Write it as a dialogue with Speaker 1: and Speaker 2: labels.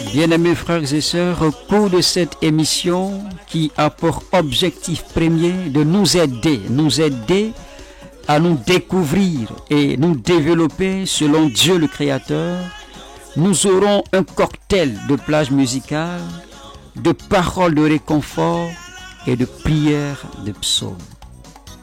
Speaker 1: Bien-aimés frères et sœurs, au cours de cette émission qui a pour objectif premier de nous aider à nous découvrir et nous développer selon Dieu le Créateur, nous aurons un cocktail de plages musicales, de paroles de réconfort et de prières de psaumes.